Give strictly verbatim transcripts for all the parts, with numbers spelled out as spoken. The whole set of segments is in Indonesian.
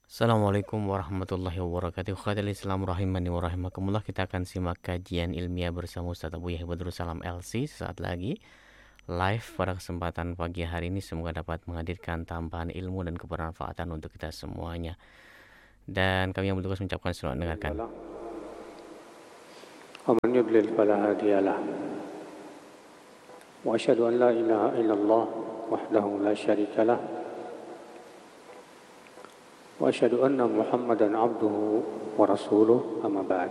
Assalamualaikum warahmatullahi wabarakatuh. Khadil Islam rahimani wa rahimakumullah. Kita akan simak kajian ilmiah bersama Ustaz Abu Yahya Badrul Salam L C sesaat lagi live pada kesempatan pagi hari ini. Semoga dapat menghadirkan tambahan ilmu dan kebermanfaatan untuk kita semuanya. Dan kami yang bertugas mengucapkan selamat mendengarkan. ومن يضلل فلا هادي له وأشهد أن لا إله إلا الله وحده لا شريك له وأشهد أن محمدا عبده ورسوله أما بعد.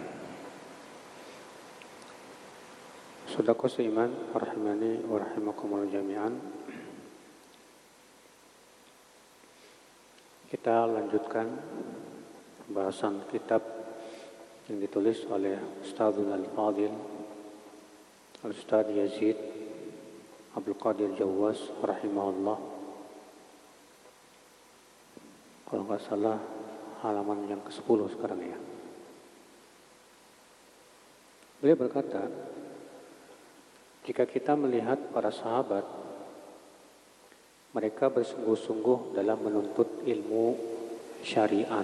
Saudaraku seiman, rahimani wa rahimakumullah jami'an. Kita lanjutkan pembahasan kitab yang ditulis oleh Ustadzul Al-Fadil Al-Ustadz Yazid Abdul Qadir Jawas rahimahullah. Kalau nggak salah halaman yang ke sepuluh sekarang ya. Beliau berkata, jika kita melihat para sahabat, mereka bersungguh-sungguh dalam menuntut ilmu syariat.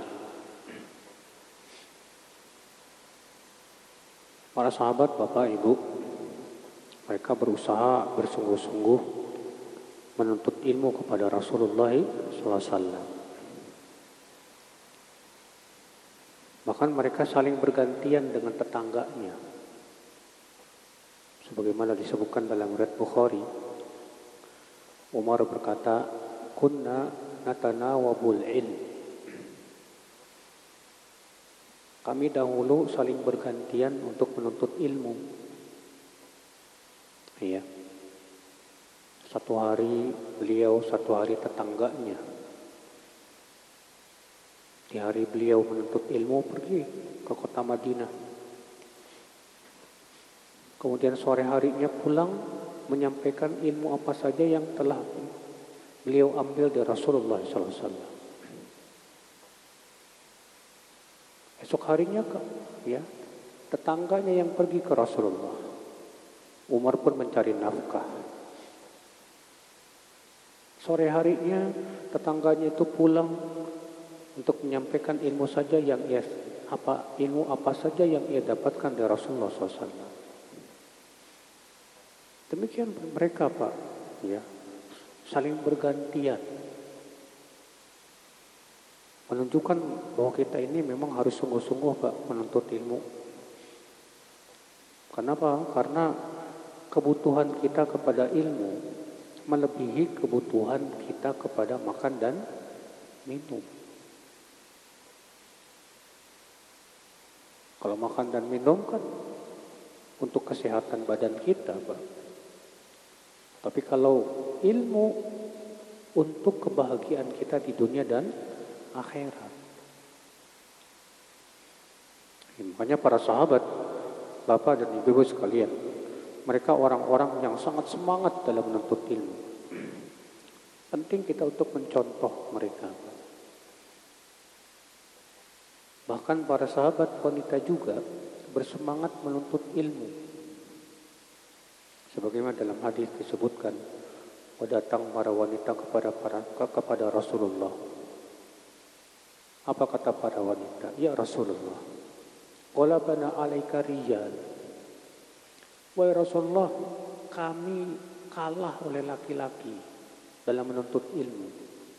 Para sahabat, Bapak, Ibu, mereka berusaha bersungguh-sungguh menuntut ilmu kepada Rasulullah shallallahu alaihi wasallam. Bahkan mereka saling bergantian dengan tetangganya. Sebagaimana disebutkan dalam riwayat Bukhari, Umar berkata, "Kunna natanawabul ilm." Kami dahulu saling bergantian untuk menuntut ilmu. Iya. Satu hari beliau, satu hari tetangganya. Di hari beliau menuntut ilmu pergi ke kota Madinah. Kemudian sore harinya pulang menyampaikan ilmu apa saja yang telah beliau ambil dari Rasulullah shallallahu alaihi wasallam. Esok harinya ya, tetangganya yang pergi ke Rasulullah. Umar pun mencari nafkah. Sore harinya tetangganya itu pulang untuk menyampaikan ilmu saja yang ia apa ilmu apa saja yang ia dapatkan dari Rasulullah shallallahu alaihi wasallam. Demikian mereka, Pak, ya, saling bergantian, menunjukkan bahwa kita ini memang harus sungguh-sungguh, Pak, menuntut ilmu. Kenapa? Karena kebutuhan kita kepada ilmu melebihi kebutuhan kita kepada makan dan minum. Kalau makan dan minum kan untuk kesehatan badan kita, Pak. Tapi kalau ilmu untuk kebahagiaan kita di dunia dan akhirat. Makanya para sahabat, Bapak dan Ibu sekalian, mereka orang-orang yang sangat semangat dalam menuntut ilmu. Penting kita untuk mencontoh mereka. Bahkan para sahabat wanita juga bersemangat menuntut ilmu. Sebagaimana dalam hadis disebutkan, datang para wanita kepada para kepada Rasulullah. Apa kata para wanita? Ya Rasulullah, ghalabana alaika rijal. Wahai Rasulullah, kami kalah oleh laki-laki dalam menuntut ilmu.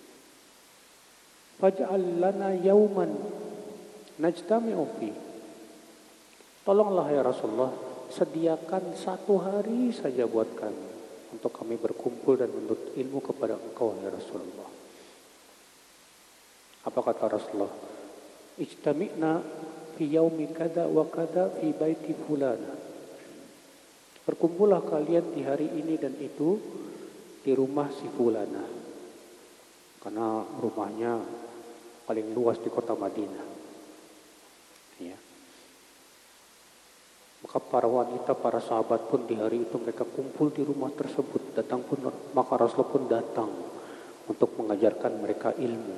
Faj'al lana yauman najtami'u fi. Tolonglah ya Rasulullah, sediakan satu hari saja buat kami untuk kami berkumpul dan menuntut ilmu kepada Engkau ya Rasulullah. Apa kata Rasulullah? Ijtami'na fi yaumi kada wa kada fi baiti fulana. Berkumpullah kalian di hari ini dan itu di rumah si fulana. Karena rumahnya paling luas di kota Madinah. Ya. Maka para wanita, para sahabat pun di hari itu mereka kumpul di rumah tersebut. Datang pun, maka Rasulullah pun datang untuk mengajarkan mereka ilmu.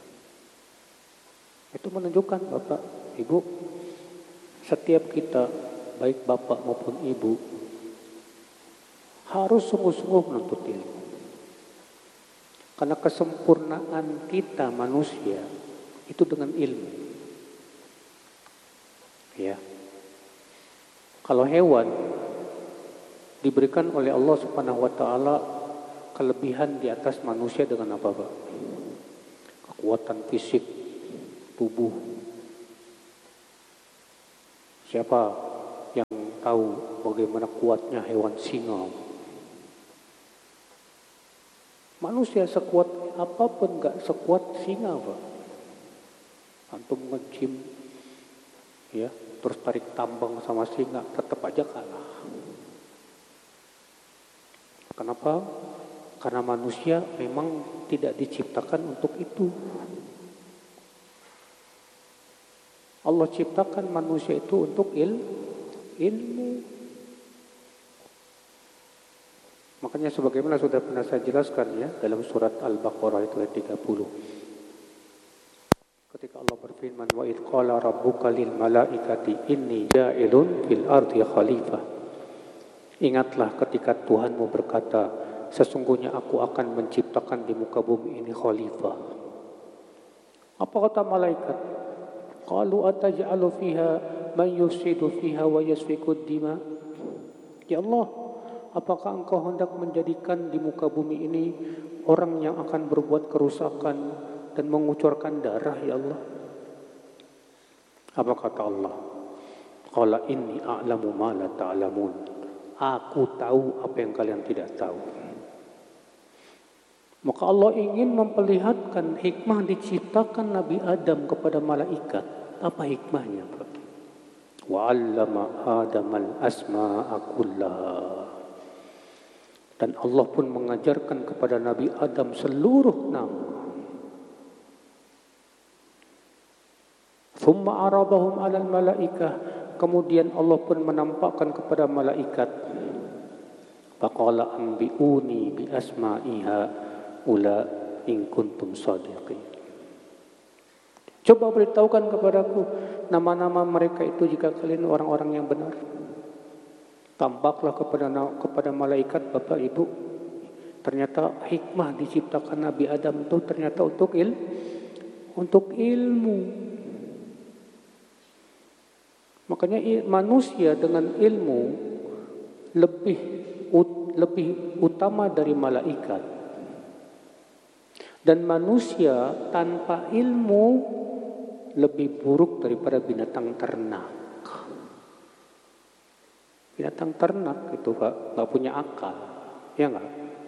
Itu menunjukkan Bapak, Ibu, setiap kita, baik Bapak maupun Ibu, harus sungguh-sungguh menuntut ilmu. Karena kesempurnaan kita manusia Itu dengan ilmu. Ya. Kalau hewan diberikan oleh Allah Subhanahu wa taala kelebihan di atas manusia dengan apa, Pak? Kekuatan fisik tubuh. Siapa yang tahu bagaimana kuatnya hewan singa? Manusia sekuat apapun gak sekuat singa, Pak. Antum nge-gym, ya, terus tarik tambang sama singa, tetap aja kalah. Kenapa? Karena manusia memang tidak diciptakan untuk itu. Allah ciptakan manusia itu untuk il, ilmu. Makanya sebagaimana sudah pernah saya jelaskan ya dalam surat Al-Baqarah itu ayat tiga puluh. Ketika Allah berfirman, wa idh qala rabbuka lil malaikati inni ja'ilun fil ardi khalifah. Ingatlah ketika Tuhanmu berkata, sesungguhnya aku akan menciptakan di muka bumi ini khalifah. Apa kata malaikat? Qalu ataj'alu fiha man yufsidu fiha wa yasfiku dima. Ya Allah, apakah engkau hendak menjadikan di muka bumi ini orang yang akan berbuat kerusakan dan mengucurkan darah, ya Allah? Apa kata Allah? Qala inni a'lamu ma la ta'lamun. Aku tahu apa yang kalian tidak tahu. Maka Allah ingin memperlihatkan hikmah diciptakan Nabi Adam kepada malaikat. Apa hikmahnya, Pak? Wa 'allama Adamal asma'a kullaha. Dan Allah pun mengajarkan kepada Nabi Adam seluruh nama. Thumma arabahum 'alal malaikah. Kemudian Allah pun menampakkan kepada malaikat. Faqala anbi'uni bi asma'iha ula in kuntum shadiqin. Coba beritahukan kepadaku nama-nama mereka itu jika kalian orang-orang yang benar. Tampaklah kepada kepada malaikat, Bapak Ibu, ternyata hikmah diciptakan Nabi Adam itu ternyata untuk il, untuk ilmu. Makanya manusia dengan ilmu lebih lebih utama dari malaikat. Dan manusia tanpa ilmu lebih buruk daripada binatang ternak. Binatang ternak itu, Pak, nggak punya akal, ya nggak?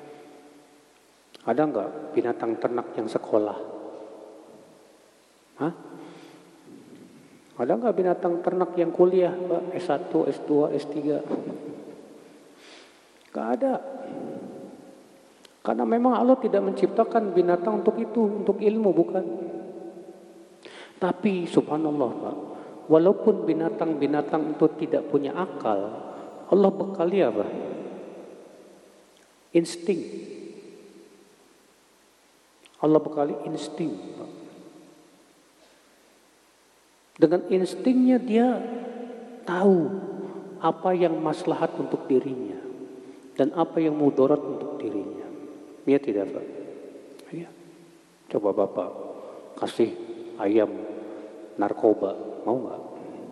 Ada nggak binatang ternak yang sekolah? Hah? Ada nggak binatang ternak yang kuliah, Pak? S satu, S dua, S tiga? Nggak ada. Karena memang Allah tidak menciptakan binatang untuk itu, untuk ilmu, bukan. Tapi subhanallah, Pak, walaupun binatang-binatang itu tidak punya akal, Allah bekali apa? Insting. Allah bekali insting, Pak. Dengan instingnya dia tahu apa yang maslahat untuk dirinya dan apa yang mudarat untuk dirinya. Iya tidak, Pak? Iya. Coba Bapak kasih ayam narkoba, mau nggak?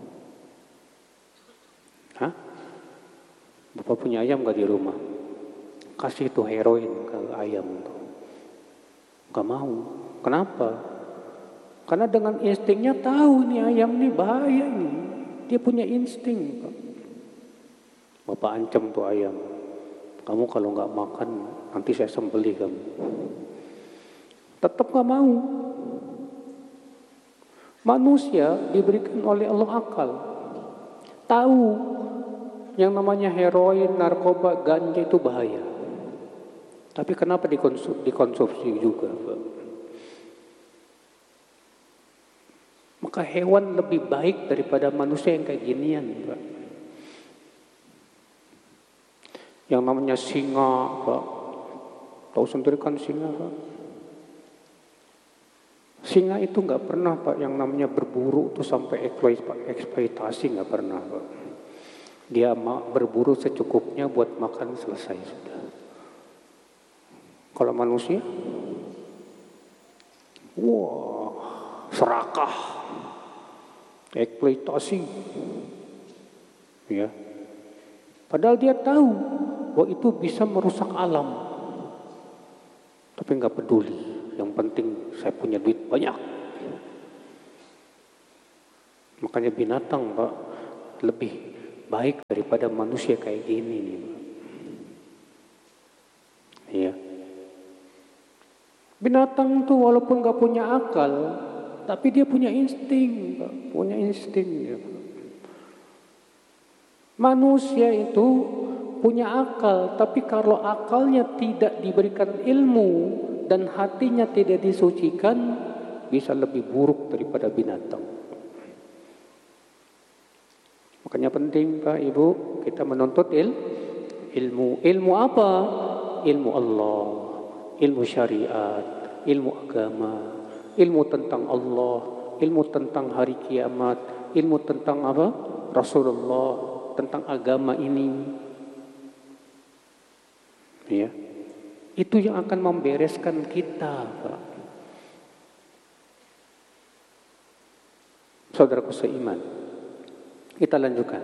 Hah? Bapak punya ayam nggak di rumah? Kasih itu heroin ke ayam itu, nggak mau. Kenapa? Karena dengan instingnya tahu nih ayam nih bahaya ini. Dia punya insting, Pak. Bapak ancam tuh ayam. Kamu kalau nggak makan nanti saya sembelih kamu. Tetap nggak mau. Manusia diberikan oleh Allah akal, tahu yang namanya heroin, narkoba, ganja itu bahaya. Tapi kenapa dikonsum, dikonsumsi juga, Pak? Maka hewan lebih baik daripada manusia yang kayak ginian, Pak. Yang namanya singa, Pak. Tahu sendiri kan singa, Pak? Singa itu nggak pernah, Pak, yang namanya berburu tuh sampai eksploitasi, nggak pernah, Pak. Dia berburu secukupnya buat makan, selesai sudah. Kalau manusia, wah, serakah, eksploitasi, ya. Padahal dia tahu bahwa itu bisa merusak alam, tapi nggak peduli. Yang penting saya punya duit banyak. Makanya binatang, Pak, lebih baik daripada manusia kayak gini nih, Pak. Iya. Binatang tuh walaupun nggak punya akal, tapi dia punya insting, Pak. Punya insting ya, Pak. Manusia itu punya akal, tapi kalau akalnya tidak diberikan ilmu dan hatinya tidak disucikan, bisa lebih buruk daripada binatang. Makanya penting, Pak, Ibu, kita menuntut il, ilmu. Ilmu apa? Ilmu Allah, ilmu syariat, ilmu agama, ilmu tentang Allah, ilmu tentang hari kiamat, ilmu tentang apa? Rasulullah, tentang agama ini. Ya. Itu yang akan membereskan kita, Pak. Saudaraku seiman, kita lanjutkan.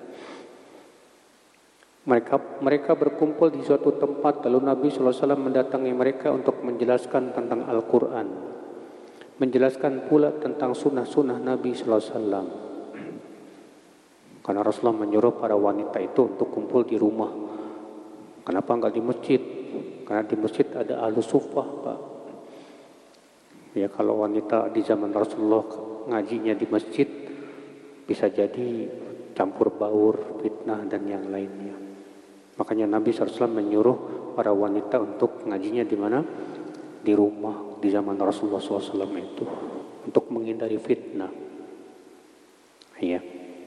Mereka mereka berkumpul di suatu tempat, lalu Nabi shallallahu alaihi wasallam mendatangi mereka untuk menjelaskan tentang Al-Quran, menjelaskan pula tentang sunnah-sunnah Nabi shallallahu alaihi wasallam. Karena Rasulullah menyuruh para wanita itu untuk kumpul di rumah. Kenapa enggak di masjid? Karena di masjid ada ahlu suffah, Pak. Ya, kalau wanita di zaman Rasulullah ngajinya di masjid, bisa jadi campur baur, fitnah, dan yang lainnya. Makanya Nabi shallallahu alaihi wasallam menyuruh para wanita untuk ngajinya di mana? Di rumah, di zaman Rasulullah shallallahu alaihi wasallam itu. Untuk menghindari fitnah. Iya.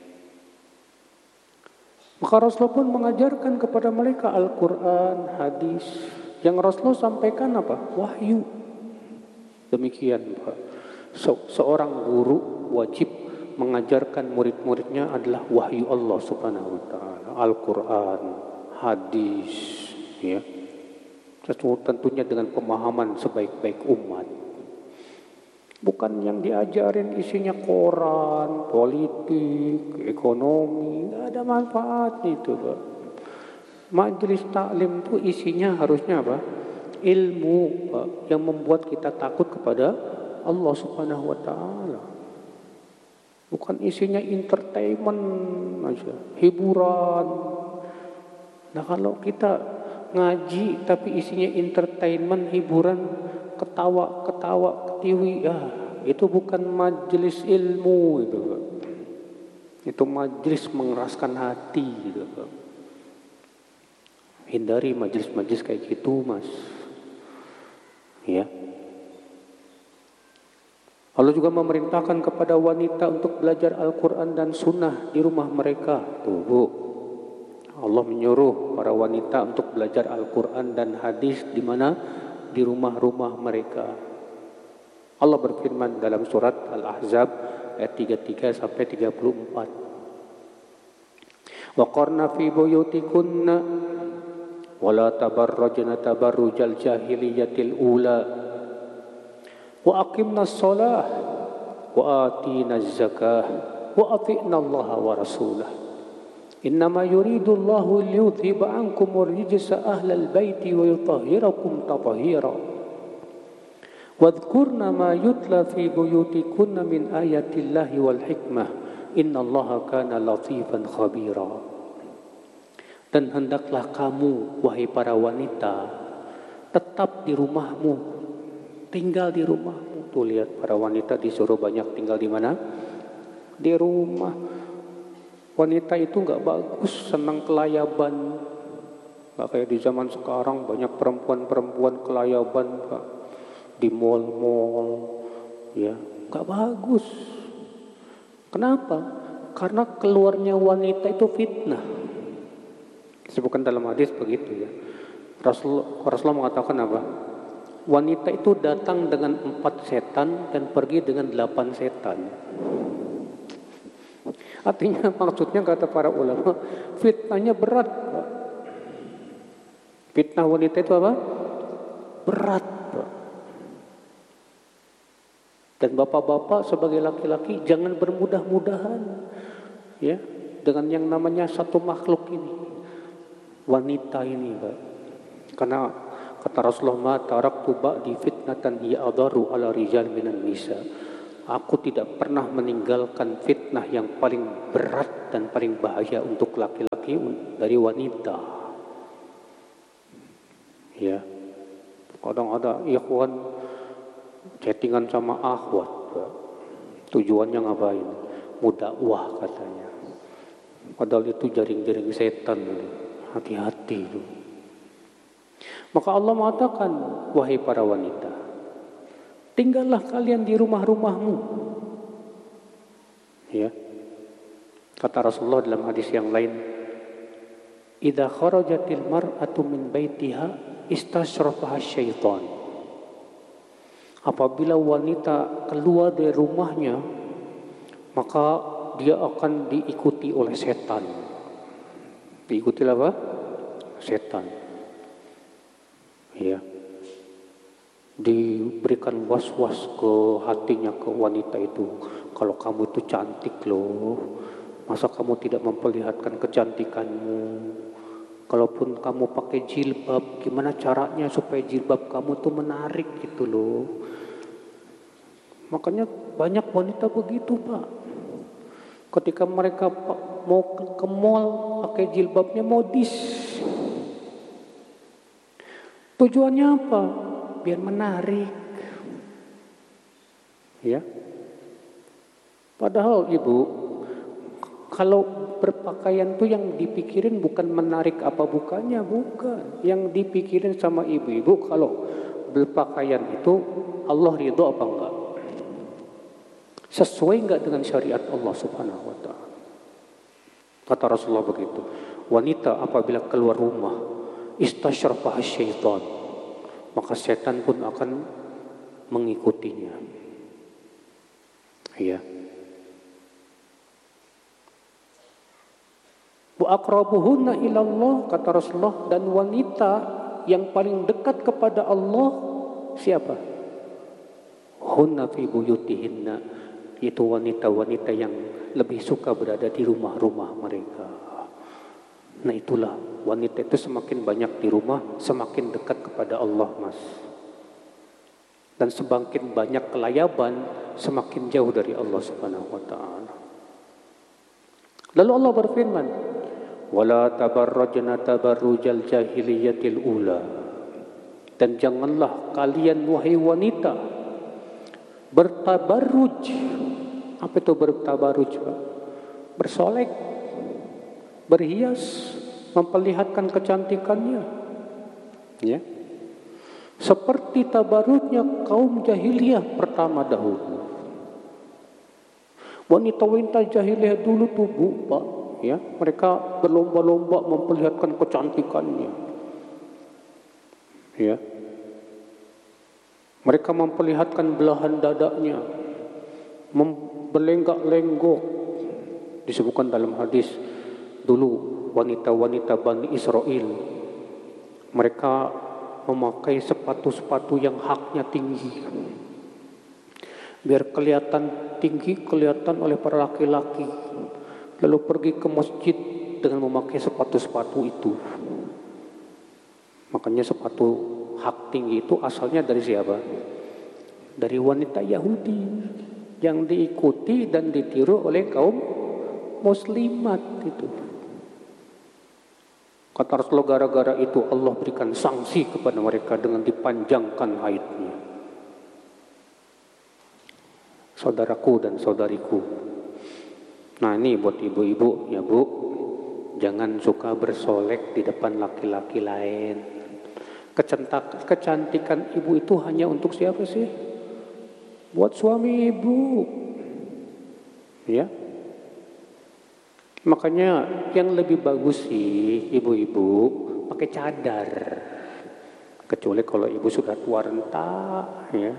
Maka Rasulullah pun mengajarkan kepada mereka Al-Quran, hadis. Yang Rasulullah sampaikan apa? Wahyu. Demikian, Pak. Se- seorang guru wajib mengajarkan murid-muridnya adalah wahyu Allah Subhanahu wa taala, Al-Qur'an, hadis, ya. Tentunya dengan pemahaman sebaik-baik umat. Bukan yang diajarin isinya koran, politik, ekonomi, enggak ada manfaatnya itu, Pak. Majelis taklim itu isinya harusnya apa? Ilmu, Pak, yang membuat kita takut kepada Allah Subhanahu wa taala. Bukan isinya entertainment aja, hiburan. Nah, kalau kita ngaji tapi isinya entertainment, hiburan, ketawa-ketawa, ketiwi, ya, itu bukan majelis ilmu itu, Pak. Itu majelis mengeraskan hati gitu, Pak. Hindari majelis-majelis kayak gitu, Mas. Ya. Allah juga memerintahkan kepada wanita untuk belajar Al-Quran dan Sunnah di rumah mereka. Tuh, Bu. Allah menyuruh para wanita untuk belajar Al-Quran dan hadis di mana? Di rumah-rumah mereka. Allah berfirman dalam surat Al-Ahzab ayat tiga puluh tiga sampai tiga puluh empat. Wa qarna fi buyutikunna wa la tabarrajna tabarrujal jahiliyatil ula. Wa aqimna as-salah wa atina az-zakah wa ati'na Allah wa rasulah. Innama yuridu Allahu liyudhiba ankum ar-rijsa ahlal baiti wa yutahhirakum tathhira. Wadhkurna ma yutla fi buyutikunna min ayatillahi wal hikmah. Innallaha kana latifan khabira. Dan hendaklah kamu, wahai para wanita, tetap di rumahmu, tinggal di rumahmu. Tuh lihat, para wanita disuruh banyak tinggal di mana? Di rumah. Wanita itu nggak bagus, senang kelayaban. Nggak kayak di zaman sekarang banyak perempuan-perempuan kelayaban, Pak, di mal-mal, ya, nggak bagus. Kenapa? Karena keluarnya wanita itu fitnah. Disebutkan dalam hadis begitu, ya. Rasulullah, Rasulullah mengatakan apa? Wanita itu datang dengan empat setan dan pergi dengan delapan setan. Artinya maksudnya kata para ulama, fitnahnya berat, Pak. Fitnah wanita itu apa? Berat, Pak. Dan bapak-bapak sebagai laki-laki jangan bermudah-mudahan ya dengan yang namanya satu makhluk ini, wanita ini, Pak. Karena kata Rasulullah, "Ma taraktu ba'di fitnatan hiya adharu ala rijal minan nisa." Aku tidak pernah meninggalkan fitnah yang paling berat dan paling bahaya untuk laki-laki dari wanita. Ya. Kadang ada ikhwan chattingan sama akhwat, Pak. Tujuannya ngapain? Mudakwah katanya. Padahal itu jaring-jaring setan. Hati-hati itu. Maka Allah mengatakan, wahai para wanita, tinggallah kalian di rumah-rumahmu. Ya. Kata Rasulullah dalam hadis yang lain, idza kharajatil mar'atu min baitiha istasyrafaha syaitan. Apabila wanita keluar dari rumahnya, maka dia akan diikuti oleh setan. Diikuti apa? Setan. Ya. Diberikan was-was ke hatinya, ke wanita itu. Kalau kamu itu cantik loh, masa kamu tidak memperlihatkan kecantikanmu? Kalaupun kamu pakai jilbab, gimana caranya supaya jilbab kamu tuh menarik gitu loh. Makanya banyak wanita begitu, Pak. Ketika mereka mau ke mall pakai jilbabnya modis. Tujuannya apa? Biar menarik. Ya. Padahal Ibu, kalau berpakaian tuh yang dipikirin bukan menarik apa bukannya, bukan. Yang dipikirin sama ibu-ibu kalau berpakaian itu Allah ridho apa enggak? Sesuai enggak dengan syariat Allah Subhanahu wa taala? Kata Rasulullah begitu. Wanita apabila keluar rumah, istasyrafaha syaitan, maka setan pun akan mengikutinya. Iya. Wa aqrabuhunna ilallah, kata Rasulullah, dan wanita yang paling dekat kepada Allah siapa? Hunna fi buyutihinna, itu wanita-wanita yang lebih suka berada di rumah-rumah mereka. Nah itulah, wanita itu semakin banyak di rumah, semakin dekat kepada Allah, Mas. Dan semakin banyak kelayaban, semakin jauh dari Allah Subhanahu wa taala. Lalu Allah berfirman, wala tabarrajna tabarrujal jahiliyatil ula, dan janganlah kalian wahai wanita bertabarruj. Apa itu bertabarruj, Pak? Bersolek, berhias, memperlihatkan kecantikannya, ya, seperti tabarrujnya kaum jahiliyah pertama dahulu. Wanita-wanita jahiliyah dulu tuh, Bu, Pak, ya, mereka berlomba-lomba memperlihatkan kecantikannya. Ya. Mereka memperlihatkan belahan dadanya, berlenggak-lenggok. Disebutkan dalam hadis dulu wanita-wanita Bani Israel, mereka memakai sepatu-sepatu yang haknya tinggi, biar kelihatan tinggi, kelihatan oleh para laki-laki. Lalu pergi ke masjid dengan memakai sepatu-sepatu itu. Makanya sepatu hak tinggi itu asalnya dari siapa? Dari wanita Yahudi yang diikuti dan ditiru oleh kaum muslimat itu. Kata Rasulullah, gara-gara itu Allah berikan sanksi kepada mereka dengan dipanjangkan haidnya. Saudaraku dan saudariku, nah ini buat ibu-ibu ya, Bu, jangan suka bersolek di depan laki-laki lain. Kecentak, kecantikan ibu itu hanya untuk siapa sih? Buat suami ibu, ya. Makanya yang lebih bagus sih ibu-ibu pakai cadar, kecuali kalau ibu sudah tua renta, ya.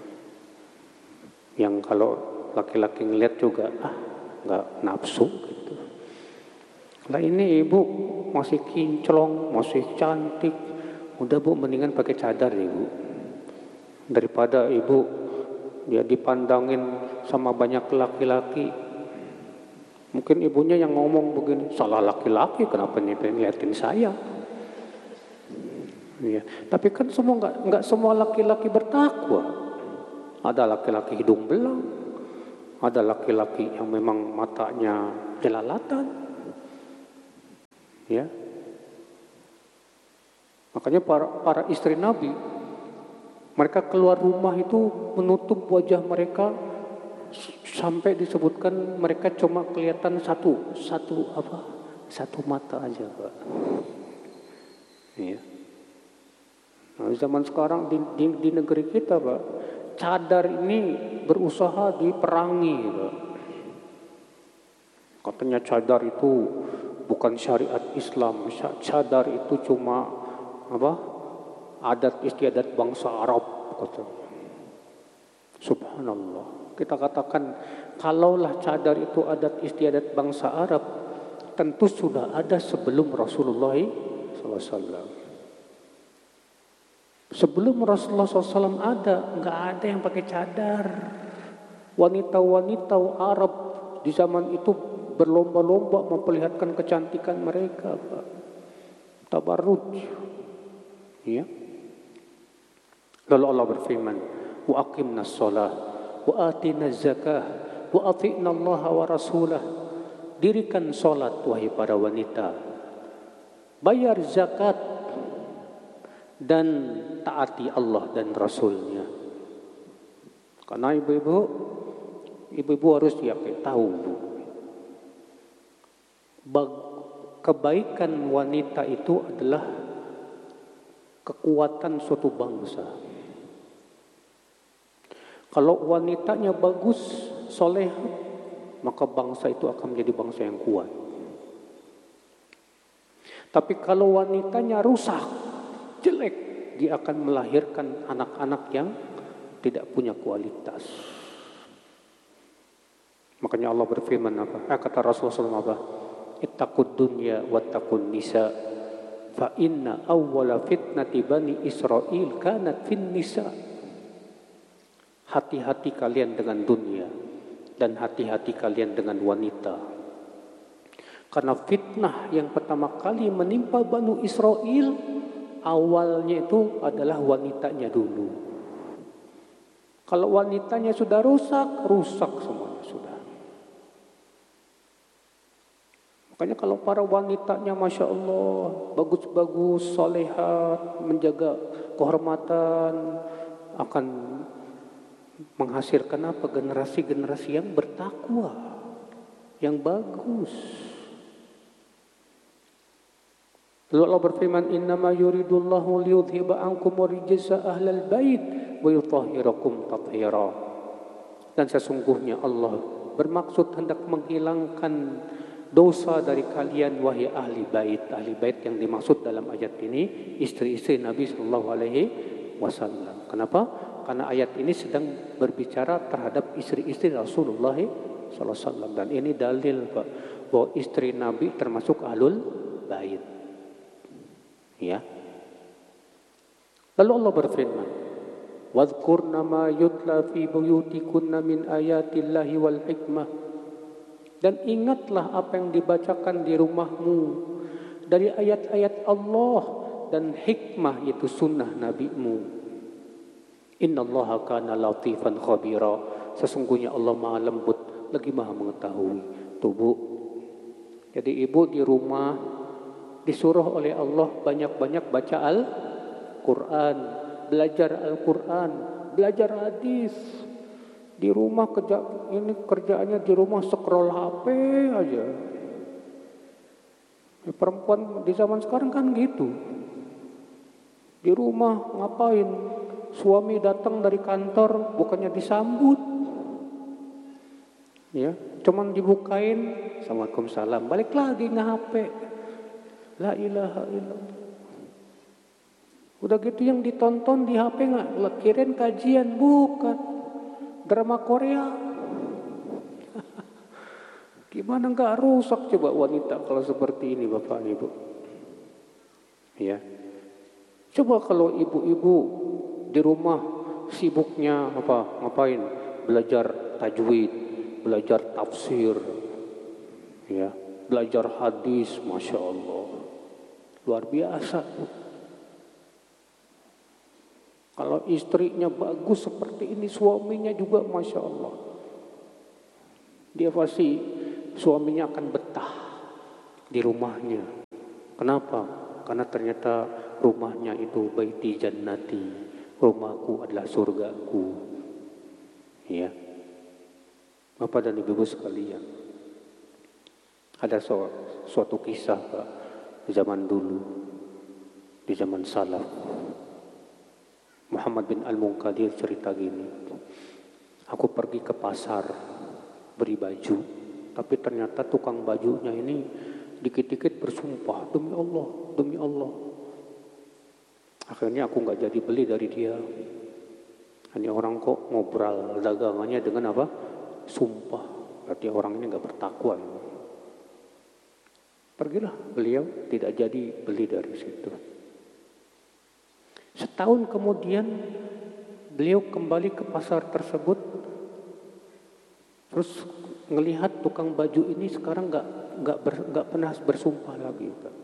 Yang kalau laki-laki ngeliat juga ah nggak nafsu gitu. Lah ini ibu masih kinclong, masih cantik, udah Bu mendingan pakai cadar ibu, daripada ibu Dia dipandangin sama banyak laki-laki. Mungkin ibunya yang ngomong begini, salah laki-laki, kenapa nih ngeliatin saya? Ya, tapi kan semua nggak nggak semua laki-laki bertakwa. Ada laki-laki hidung belang, ada laki-laki yang memang matanya jelalatan. Ya, makanya para para istri Nabi, mereka keluar rumah itu menutup wajah mereka sampai disebutkan mereka cuma kelihatan satu satu apa satu mata aja, Pak. Ya. Nah, zaman sekarang di, di, di negeri kita, Pak, cadar ini berusaha diperangi, Pak. Katanya cadar itu bukan syariat Islam, cadar itu cuma apa? Adat istiadat bangsa Arab, kata. Subhanallah. Kita katakan kalaulah cadar itu adat istiadat bangsa Arab, tentu sudah ada sebelum Rasulullah shallallahu alaihi wasallam. Sebelum Rasulullah shallallahu alaihi wasallam ada, nggak ada yang pakai cadar. Wanita-wanita Arab di zaman itu berlomba-lomba memperlihatkan kecantikan mereka, Pak. Tabarruj. Ya. Lalu Allah berfirman, wa aqimnas shalah wa atinaz zakah wa ati'na Allah wa rasulah. Dirikan salat wahai para wanita. Bayar zakat dan taati Allah dan Rasulnya. Karena ibu-ibu, ibu-ibu harus ya tahu, Bu. Kebaikan wanita itu adalah kekuatan suatu bangsa. Kalau wanitanya bagus, soleh, maka bangsa itu akan menjadi bangsa yang kuat. Tapi kalau wanitanya rusak, jelek, dia akan melahirkan anak-anak yang tidak punya kualitas. Makanya Allah berfirman apa? Eh, kata Rasulullah shallallahu alaihi wasallam apa? Ittaqud dunya wattaqun nisa fa inna awwala fitnati bani Israil kanat fin nisa. Hati-hati kalian dengan dunia dan hati-hati kalian dengan wanita. Karena fitnah yang pertama kali menimpa Bani Israel awalnya itu adalah wanitanya dulu. Kalau wanitanya sudah rusak, rusak semuanya sudah. Makanya kalau para wanitanya Masya Allah, bagus-bagus, solehat, menjaga kehormatan, akan menghasilkan apa? Generasi-generasi yang bertakwa, yang bagus. Lalu Allah berfirman, innama yuridullahu liyudhiba ankum rijsa ahlal bait wa yutahhirakum tathira. Dan sesungguhnya Allah bermaksud hendak menghilangkan dosa dari kalian wahai ahli bait. Ahli bait yang dimaksud dalam ayat ini istri-istri Nabi sallallahu alaihi wasallam. Kenapa? Karena ayat ini sedang berbicara terhadap istri-istri Rasulullah sallallahu alaihi wasallam, dan ini dalil Pak bahwa istri Nabi termasuk ahlul bait. Ya. Lalu Allah berfirman, wadhkurna ma yutla fi buyutikunna min ayatillahi wal hikmah. Dan ingatlah apa yang dibacakan di rumahmu dari ayat-ayat Allah dan hikmah, yaitu sunnah nabimu. Innallaha kana latifan khabira. Sesungguhnya Allah Maha lembut lagi Maha mengetahui. Tuh Bu, jadi ibu di rumah disuruh oleh Allah banyak-banyak baca Al-Quran, belajar Al-Quran, belajar hadis. Di rumah kerja ini kerjaannya di rumah scroll H P aja. Ya, perempuan di zaman sekarang kan gitu. Di rumah ngapain? Suami datang dari kantor bukannya disambut. Ya, cuman dibukain, Assalamualaikum salam, balik lagi nge-H P. La ilaha illallah. Udah gitu yang ditonton di H P nggak? Kirain kajian, bukan. Drama Korea. Gimana nggak rusak coba wanita kalau seperti ini Bapak Ibu? Ya. Coba kalau ibu-ibu di rumah sibuknya apa? Ngapain? Belajar tajwid, belajar tafsir, ya, belajar hadis, masya Allah, luar biasa. Kalau istrinya bagus seperti ini, suaminya juga masya Allah, dia pasti suaminya akan betah di rumahnya. Kenapa? Karena ternyata rumahnya itu baiti jannati, rumahku adalah surgaku. Ya, Bapak dan Ibu sekalian, ada su- suatu kisah Pak, di zaman dulu, di zaman salaf. Muhammad bin Al-Munkadir cerita gini, aku pergi ke pasar beli baju, tapi ternyata tukang bajunya ini dikit-dikit bersumpah, demi Allah, demi Allah. Akhirnya aku nggak jadi beli dari dia. Hanya orang kok ngobrol dagangannya dengan apa? Sumpah. Berarti orang ini nggak bertakwa. Pergilah beliau, tidak jadi beli dari situ. Setahun kemudian beliau kembali ke pasar tersebut, terus ngelihat tukang baju ini sekarang nggak nggak ber, nggak pernah bersumpah lagi, Pak.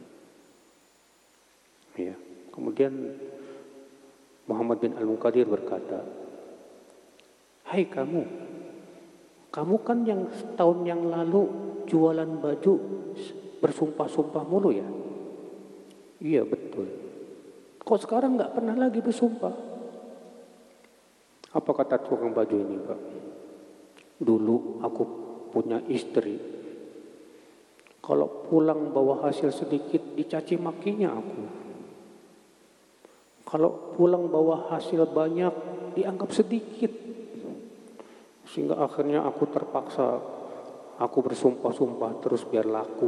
Ya, kemudian Muhammad bin Al-Munkadir berkata, hai kamu, kamu kan yang setahun yang lalu jualan baju bersumpah-sumpah mulu ya? Iya betul. Kok sekarang nggak pernah lagi bersumpah? Apa kata tukang baju ini, Pak? Dulu aku punya istri, kalau pulang bawa hasil sedikit dicaci makinya aku. Kalau pulang bawa hasil banyak dianggap sedikit. Sehingga akhirnya aku terpaksa, aku bersumpah-sumpah terus biar laku.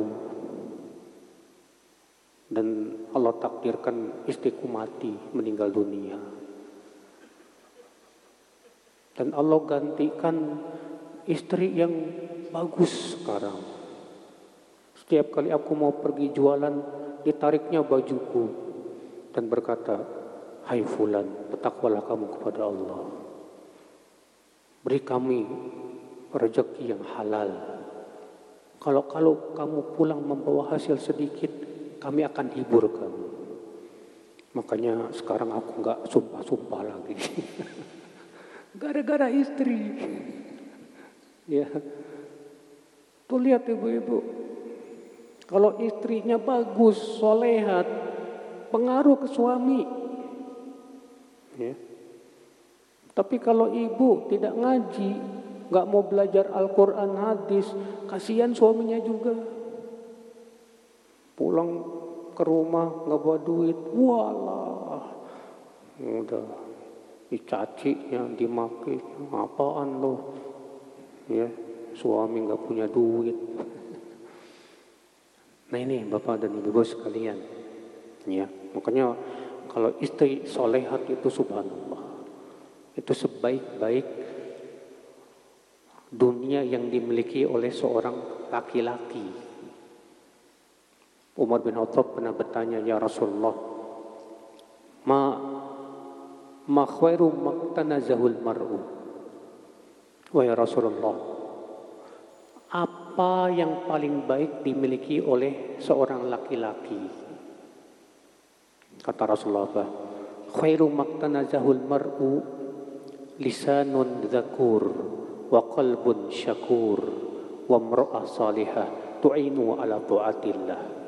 Dan Allah takdirkan istriku mati, meninggal dunia. Dan Allah gantikan istri yang bagus sekarang. Setiap kali aku mau pergi jualan, ditariknya bajuku dan berkata, hai fulan, bertakwalah kamu kepada Allah. Beri kami rezeki yang halal. Kalau kalau kamu pulang membawa hasil sedikit, kami akan hibur kamu. Makanya sekarang aku nggak sumpah-sumpah lagi. Gara-gara istri. Ya, tuh lihat ibu-ibu, kalau istrinya bagus, solehat, pengaruh ke suami. Ya. Tapi kalau ibu tidak ngaji, nggak mau belajar Al-Quran, hadis, kasihan suaminya juga. Pulang ke rumah nggak bawa duit, walah, udah dicacinya, dimaki, apaan lo? Ya, suami nggak punya duit. Nah ini Bapak dan Ibu sekalian, ya makanya kalau istri solehat itu subhanallah, itu sebaik-baik dunia yang dimiliki oleh seorang laki-laki. Umar bin Khattab pernah bertanya, ya Rasulullah, ma ma khairu maktanazahul mar'u. Wahai Rasulullah, apa yang paling baik dimiliki oleh seorang laki-laki? Kata Rasulullah, khairu maktanazahul mar'u lisanun dzakur wa qalbun syakur wa mra'ah salihah tu'inu ala ta'atillah.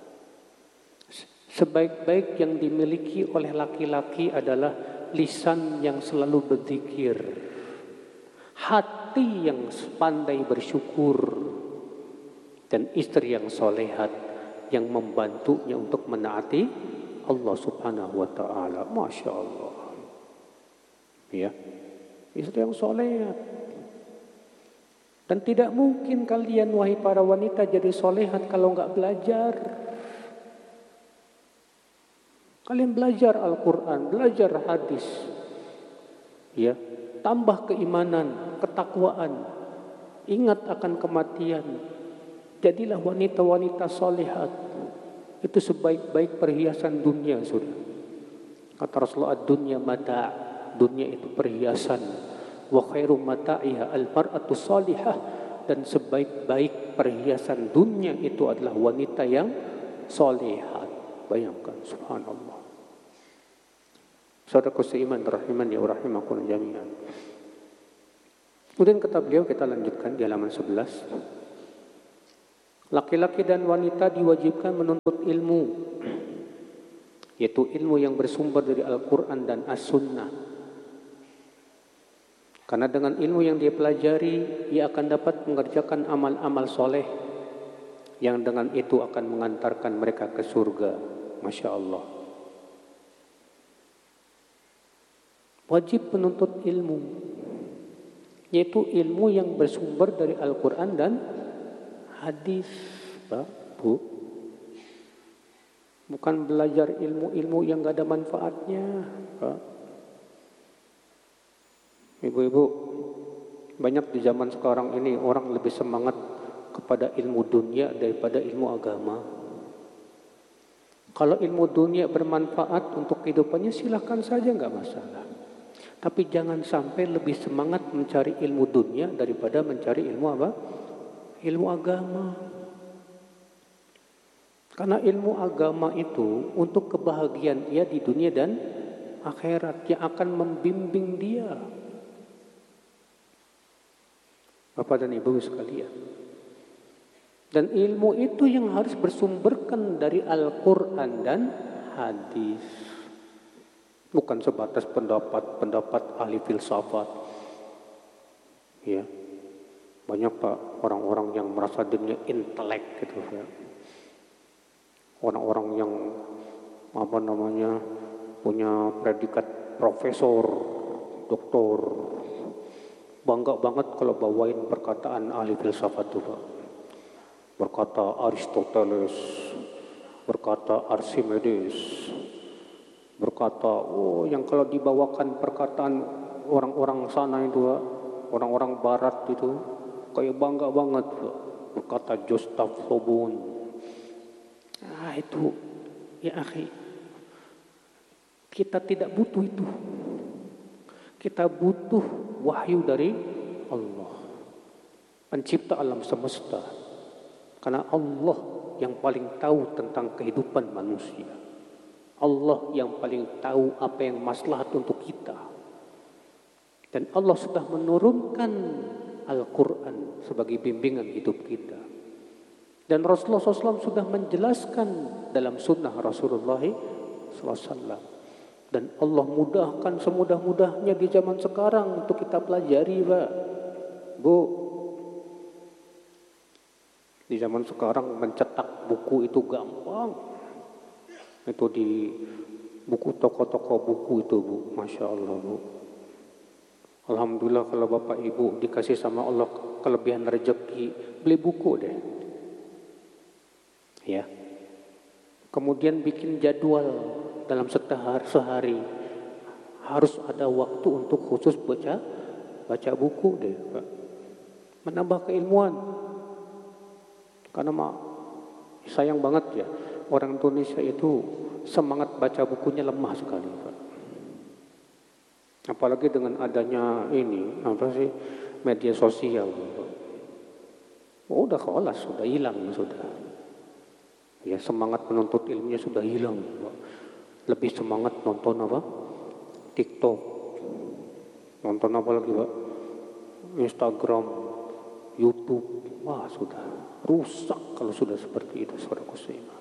Sebaik-baik yang dimiliki oleh laki-laki adalah lisan yang selalu berzikir, hati yang pandai bersyukur, dan istri yang solehat yang membantunya untuk menaati Allah Subhanahu wa Ta'ala. Masya Allah. Ya, istri yang solehat. Dan tidak mungkin kalian wahai para wanita jadi solehat kalau nggak belajar. Kalian belajar Al-Quran, belajar hadis, ya, tambah keimanan, ketakwaan, ingat akan kematian. Jadilah wanita-wanita solehat. Itu sebaik-baik perhiasan dunia sudah. Kata Rasulullah, dunia mata dunia itu perhiasan. Wa khairu mata'iha al-mar'atu salihah, dan sebaik-baik perhiasan dunia itu adalah wanita yang salihah. Bayangkan, subhanallah. Saudaraku seiman rahimani wa rahimakumullah jami'an. Kemudian kata beliau, kita lanjutkan di halaman sebelas. Laki-laki dan wanita diwajibkan menuntut ilmu, yaitu ilmu yang bersumber dari Al-Quran dan As-Sunnah. Karena dengan ilmu yang dia pelajari, ia akan dapat mengerjakan amal-amal soleh yang dengan itu akan mengantarkan mereka ke surga. Masya Allah. Wajib menuntut ilmu, yaitu ilmu yang bersumber dari Al-Quran dan hadis, Pak, Bu. Bukan belajar ilmu-ilmu yang gak ada manfaatnya, Pak. Ibu-ibu, banyak di zaman sekarang ini orang lebih semangat kepada ilmu dunia daripada ilmu agama. Kalau ilmu dunia bermanfaat untuk kehidupannya, silahkan saja, gak masalah. Tapi jangan sampai lebih semangat mencari ilmu dunia daripada mencari ilmu apa? Ilmu agama. Karena ilmu agama itu untuk kebahagiaan dia di dunia dan akhirat, yang akan membimbing dia. Bapak dan Ibu sekalian. Dan ilmu itu yang harus bersumberkan dari Al-Quran dan hadis. Bukan sebatas pendapat-pendapat ahli filsafat. Ya. Banyak Pak orang-orang yang merasa dirinya intelek gitu ya. Orang-orang yang apa namanya punya predikat profesor, doktor, bangga banget kalau bawain perkataan ahli filsafat itu Pak. Berkata Aristoteles, berkata Archimedes, berkata, oh yang kalau dibawakan perkataan orang-orang sana itu Pak, orang-orang barat itu kayak bangga banget Pak. Berkata Gustav Le Bon. Ah itu, ya akhi, kita tidak butuh itu. Kita butuh wahyu dari Allah, pencipta alam semesta. Karena Allah yang paling tahu tentang kehidupan manusia. Allah yang paling tahu apa yang maslahat untuk kita. Dan Allah sudah menurunkan Al-Quran sebagai bimbingan hidup kita. Dan Rasulullah shallallahu alaihi wasallam sudah menjelaskan dalam sunnah Rasulullah shallallahu alaihi wasallam. Dan Allah mudahkan semudah-mudahnya di zaman sekarang untuk kita pelajari, Pak. Bu, di zaman sekarang mencetak buku itu gampang. Itu di buku toko-toko buku itu, Bu. Masya Allah, Bu. Alhamdulillah kalau Bapak Ibu dikasih sama Allah kelebihan rezeki, beli buku deh. Ya. Kemudian bikin jadwal dalam setahar sehari. Harus ada waktu untuk khusus baca baca buku deh, Pak. Menambah keilmuan. Karena mak, sayang banget ya, orang Indonesia itu semangat baca bukunya lemah sekali, Pak. Apalagi dengan adanya ini, apa sih, media sosial, Pak. Oh, udah kelas, sudah hilang, sudah. Ya, semangat menuntut ilmunya sudah hilang, Pak. Lebih semangat nonton apa? TikTok. Nonton apa lagi, Pak? Instagram, YouTube. Wah, sudah rusak kalau sudah seperti itu, saudaraku seiman.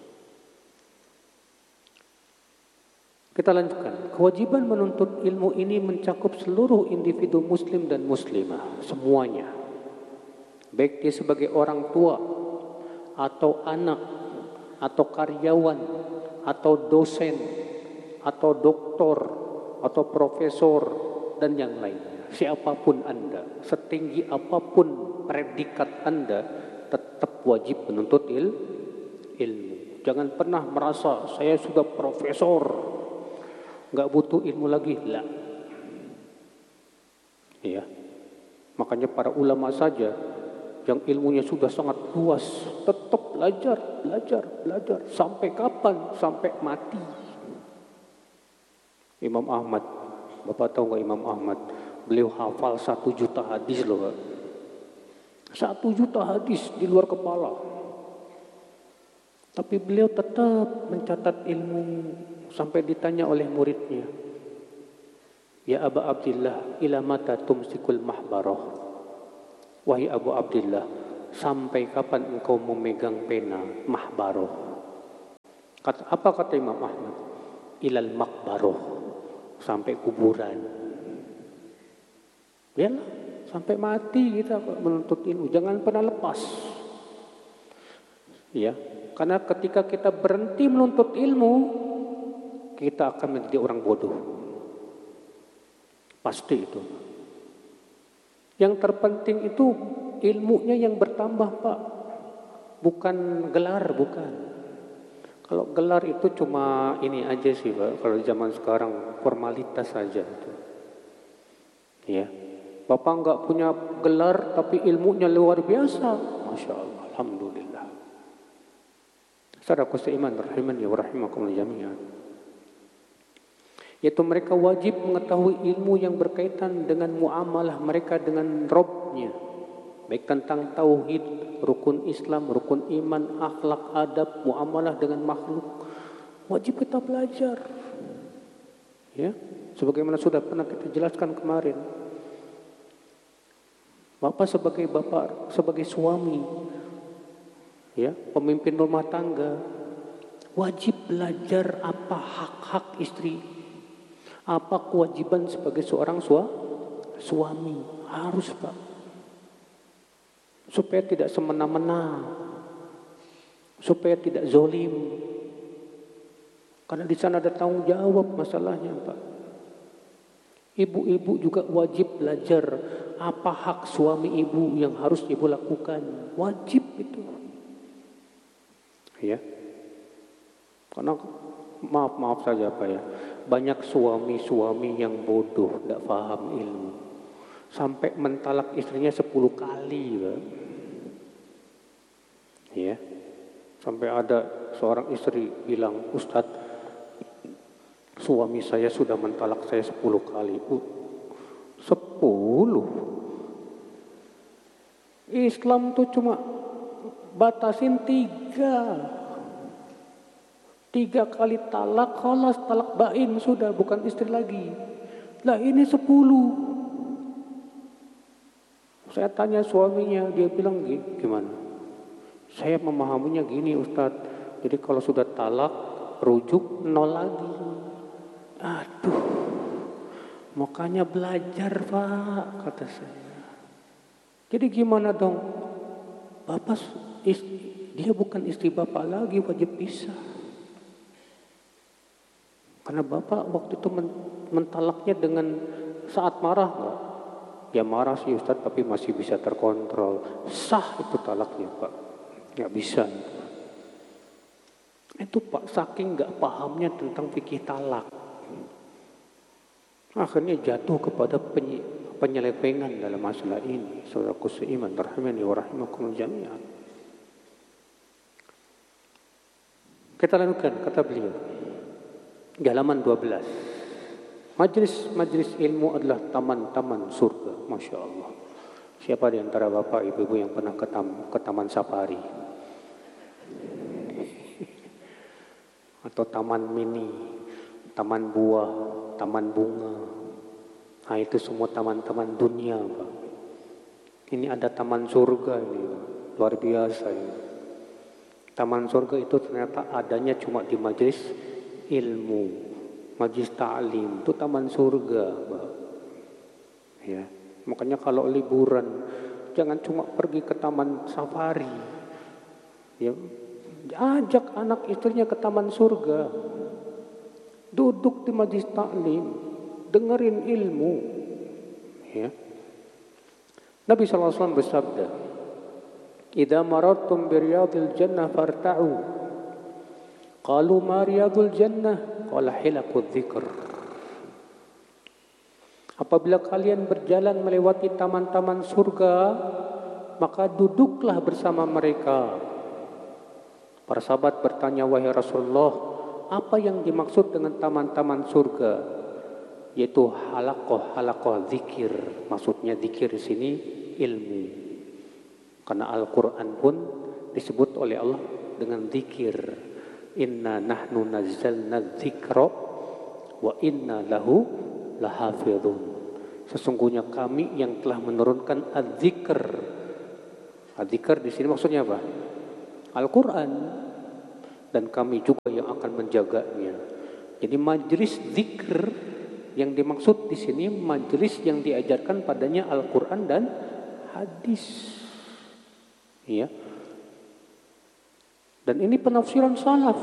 Kita lanjutkan. Kewajiban menuntut ilmu ini mencakup seluruh individu muslim dan muslimah, semuanya. Baik dia sebagai orang tua, atau anak, atau karyawan, atau dosen, atau doktor, atau profesor, dan yang lainnya. Siapapun Anda, setinggi apapun predikat Anda, tetap wajib menuntut il, ilmu. Jangan pernah merasa saya sudah profesor, nggak butuh ilmu lagi. Lah, ya. Makanya para ulama saja yang ilmunya sudah sangat luas, tetap belajar, belajar, belajar. Sampai kapan? Sampai mati. Imam Ahmad Bapak tahu nggak Imam Ahmad? Beliau hafal satu juta hadis loh, Pak. Satu juta hadis di luar kepala. Tapi beliau tetap mencatat ilmu sampai ditanya oleh muridnya, ya Aba Abdillah, ila mata tumsikul mahbarah? Wahai Abu Abdillah, sampai kapan engkau memegang pena mahbarah? Kata, apa kata Imam Ahmad? Ilal makbaroh, sampai kuburan. Yalah, sampai mati kita menuntut ilmu, jangan pernah lepas. Ya, karena ketika kita berhenti menuntut ilmu, kita akan menjadi orang bodoh. Pasti itu. Yang terpenting itu ilmunya yang bertambah, Pak. Bukan gelar, bukan. Kalau gelar itu cuma ini aja sih, Pak. Kalau zaman sekarang formalitas saja itu. Ya. Bapak enggak punya gelar tapi ilmunya luar biasa. Masya Allah, alhamdulillah. Saudaraku seiman, rahimani wa rahimakumullah jami'an. Yaitu mereka wajib mengetahui ilmu yang berkaitan dengan muamalah mereka dengan Rabb-nya. Baik tentang tauhid, rukun Islam, rukun iman, akhlak, adab, muamalah dengan makhluk. Wajib kita belajar. Ya, sebagaimana sudah pernah kita jelaskan kemarin. Bapak sebagai bapak, sebagai suami, ya, pemimpin rumah tangga, wajib belajar apa hak-hak istri, apa kewajiban sebagai seorang sua, suami, harus, Pak, supaya tidak semena-mena, supaya tidak zolim, karena di sana ada tanggung jawab masalahnya, Pak. Ibu-ibu juga wajib belajar apa hak suami ibu yang harus ibu lakukan, wajib itu. Ya, karena maaf maaf saja Pak ya, banyak suami-suami yang bodoh, tidak paham ilmu, sampai mentalak istrinya sepuluh kali, Pak. Ya, sampai ada seorang istri bilang, Ustadz, suami saya sudah mentalak saya sepuluh kali. Uh, sepuluh? Islam tuh cuma batasin tiga. Tiga kali talak, khalas, talak bain, sudah bukan istri lagi. Lah ini sepuluh. Saya tanya suaminya, dia bilang gimana? Saya memahaminya gini, Ustadz. Jadi kalau sudah talak, rujuk nol lagi. Aduh, makanya belajar, Pak, kata saya. Jadi gimana dong? Bapak, istri, dia bukan istri Bapak lagi, wajib pisah. Karena Bapak waktu itu mentalaknya dengan saat marah, enggak? Ya marah sih Ustadz, tapi masih bisa terkontrol. Sah itu talaknya, Pak. Nggak bisa. Itu Pak, saking nggak pahamnya tentang fikih talak. Akhirnya jatuh kepada penyelewengan dalam masalah ini. Saudaraku seiman, rahimani wa rahimakumullah jami'an. Kita lanjutkan, kata beliau. Di halaman dua belas. Majlis-majlis ilmu adalah taman-taman surga. Masya Allah. Siapa di antara bapak ibu-ibu yang pernah ke, tam, ke taman safari? Atau taman mini, taman buah, taman bunga. Nah itu semua taman-taman dunia, Pak. Ini ada taman surga ini, Pak. Luar biasa ini. Taman surga itu ternyata adanya cuma di majelis ilmu, majelis ta'lim, itu taman surga, Pak. Ya, makanya kalau liburan jangan cuma pergi ke taman safari. Ya, ajak anak istrinya ke taman surga. Duduk di majelis ta'lim, dengerin ilmu. Ya. Nabi sallallahu alaihi wasallam bersabda, "Idza marartum bi riyadil jannah farta'u." Qalu ma riyadul jannah? Qala hilaqudz dzikr. Apabila kalian berjalan melewati taman-taman surga, maka duduklah bersama mereka. Para sahabat bertanya, wahai Rasulullah, apa yang dimaksud dengan taman-taman surga? yaitu halaqah halaqah zikir. Maksudnya zikir di sini ilmu. Karena Al-Qur'an pun disebut oleh Allah dengan zikir. Inna nahnu nazzalna dzikra wa inna lahu lahafidhun. Sesungguhnya kami yang telah menurunkan az-zikr. Az-zikr di sini maksudnya apa? Al-Qur'an, dan kami juga yang akan menjaganya. Jadi majelis zikr yang dimaksud di sini majelis yang diajarkan padanya Al-Qur'an dan hadis. Ya. Dan ini penafsiran salaf.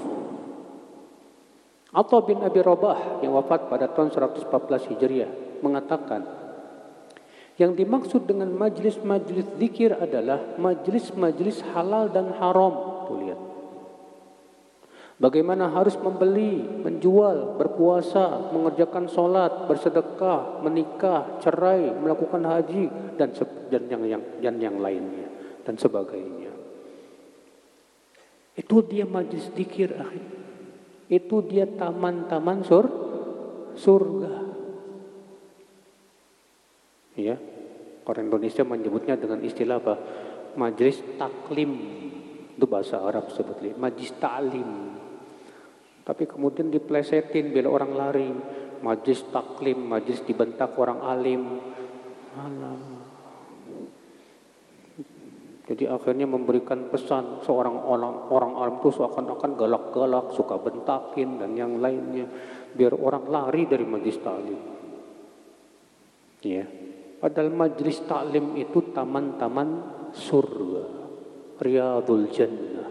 Atha bin Abi Rabah yang wafat pada tahun seratus empat belas Hijriah mengatakan, yang dimaksud dengan majlis-majlis zikir adalah majlis-majlis halal dan haram. Tuh lihat. Bagaimana harus membeli, menjual, berpuasa, mengerjakan sholat, bersedekah, menikah, cerai, melakukan haji, dan dan yang yang dan yang lainnya dan sebagainya. Itu dia majlis zikir, akhi. Itu dia taman-taman sur surga. Ya, orang Indonesia menyebutnya dengan istilah apa? Majlis taklim. Itu bahasa Arab sebetulnya. Majlis ta'lim. Tapi kemudian diplesetin bila orang lari. Majlis taklim, majlis dibentak orang alim. Alah. Jadi akhirnya memberikan pesan seorang orang orang alim itu seakan-akan galak-galak, suka bentakin dan yang lainnya, biar orang lari dari majlis taklim. Ya. Padahal majlis taklim itu taman-taman surga, riyadul jannah.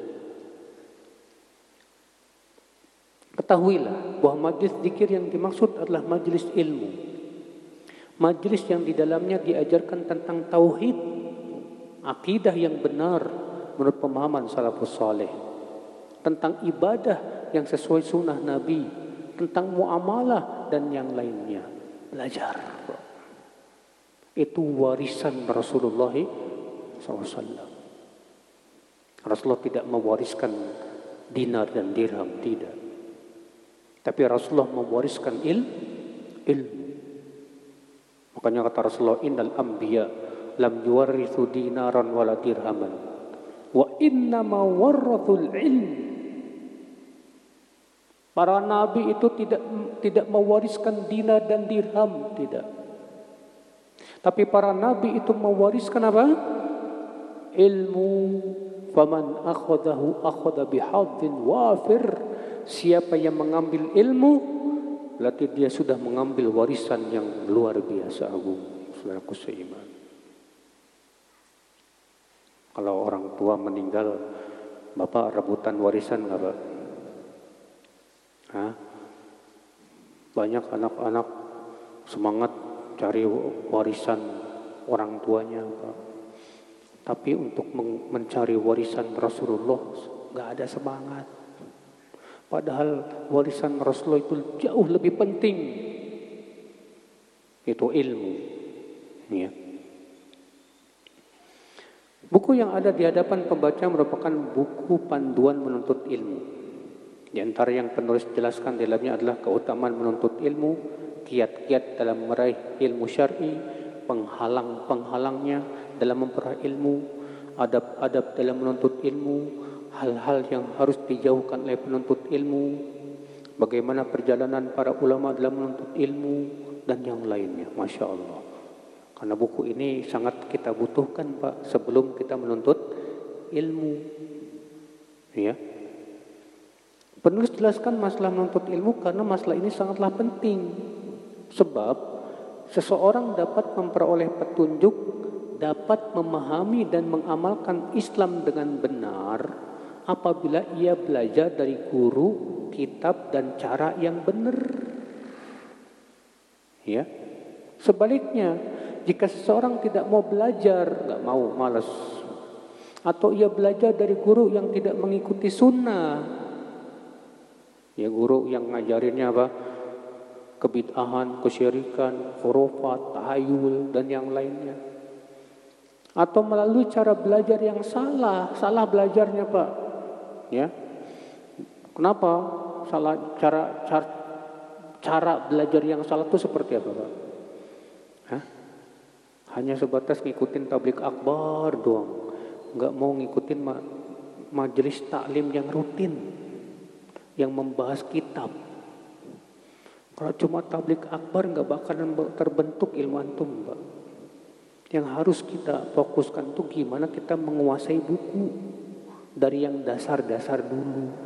Ketahuilah bahwa majlis zikir yang dimaksud adalah majlis ilmu. Majlis yang di dalamnya diajarkan tentang tauhid, akidah yang benar menurut pemahaman salafus saleh, tentang ibadah yang sesuai sunnah Nabi, tentang muamalah dan yang lainnya. Belajar. Itu warisan Rasulullah shallallahu alaihi wasallam. Rasulullah tidak mewariskan dinar dan dirham, tidak. Tapi Rasulullah mewariskan il, ilmu. Makanya kata Rasulullah, innal anbiya lam yuwarithu dinaran wala dirhaman wa inna ma warathul ilm. Para nabi itu tidak tidak mewariskan dinar dan dirham, tidak. Tapi para nabi itu mewariskan apa? Ilmu. Faman akhadahu akhadha bihadzin wafir. Siapa yang mengambil ilmu, berarti dia sudah mengambil warisan yang luar biasa agung. Saudaraku seiman. Kalau orang tua meninggal, bapak rebutan warisan nggak, Pak? Hah? Banyak anak-anak semangat cari warisan orang tuanya, Pak. Tapi untuk mencari warisan Rasulullah nggak ada semangat. Padahal warisan Rasulullah itu jauh lebih penting. Itu ilmu. Ya. Buku yang ada di hadapan pembaca merupakan buku panduan menuntut ilmu. Di antara yang penulis jelaskan di dalamnya adalah keutamaan menuntut ilmu, kiat-kiat dalam meraih ilmu syar'i, penghalang-penghalangnya dalam memperoleh ilmu, adab-adab dalam menuntut ilmu, hal-hal yang harus dijauhkan oleh penuntut ilmu, bagaimana perjalanan para ulama dalam menuntut ilmu, dan yang lainnya. Masya Allah. Karena buku ini sangat kita butuhkan, Pak, sebelum kita menuntut ilmu. Ya. Penulis jelaskan masalah menuntut ilmu karena masalah ini sangatlah penting. Sebab seseorang dapat memperoleh petunjuk, dapat memahami dan mengamalkan Islam dengan benar apabila ia belajar dari guru, kitab, dan cara yang benar. Ya. Sebaliknya, jika seseorang tidak mau belajar, nggak mau, malas, atau ia belajar dari guru yang tidak mengikuti sunnah, ya guru yang ngajarinnya apa? Kebid'ahan, kesyirikan, khurafat, tahayul, dan yang lainnya. Atau melalui cara belajar yang salah, salah belajarnya, Pak. Ya, kenapa salah cara cara, cara belajar yang salah itu seperti apa, Pak? Hah? Hanya sebatas ngikutin tablik akbar doang, nggak mau ngikutin ma majelis taklim yang rutin, yang membahas kitab. Kalau cuma tablik akbar nggak bakalan terbentuk ilmu antum, Pak. Yang harus kita fokuskan tuh gimana kita menguasai buku dari yang dasar-dasar dulu.